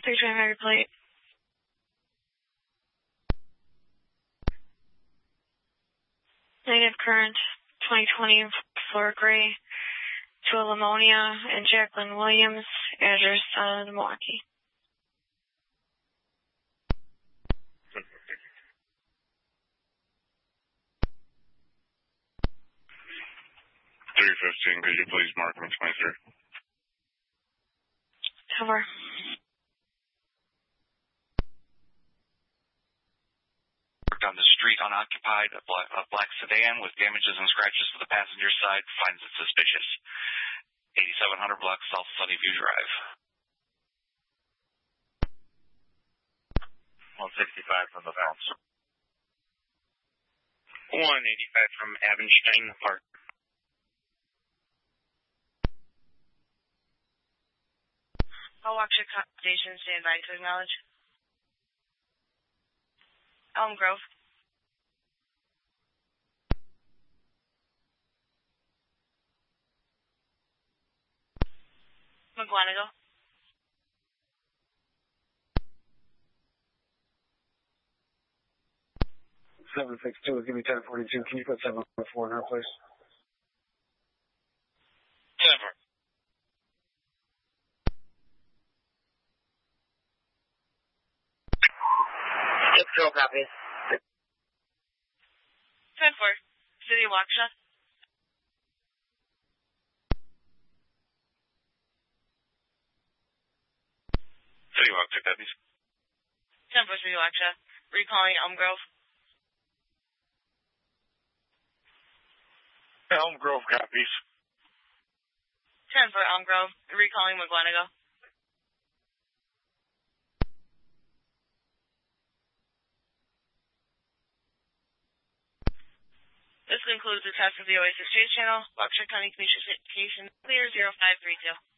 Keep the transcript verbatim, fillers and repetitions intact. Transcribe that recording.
Please remember your plate. Native current, twenty twenty Fleur Gray, to Lamonia and Jacqueline Williams, address uh, Milwaukee. three fifteen, could you please mark me twenty-three? Cover. On the street unoccupied, a black, a black sedan with damages and scratches to the passenger side finds it suspicious. eighty-seven hundred block South Sunnyview Drive. one sixty-five from the bounce. one eighty-five from Abenstein Park. I'll watch your station, stand by to acknowledge. Elm Grove. McGuanago. seven six two, give me ten forty-two. Can you put seven four in her place? Never. Six zero copy. ten four. City of Waukesha. City Walk, two copies. ten four City of Waukesha. Recalling Elm Grove. Elm Grove copies. ten four Elm Grove. Recalling McGuanago. This concludes the test of the Oasis Chase Channel. Waukesha County Communication Clear zero five three two.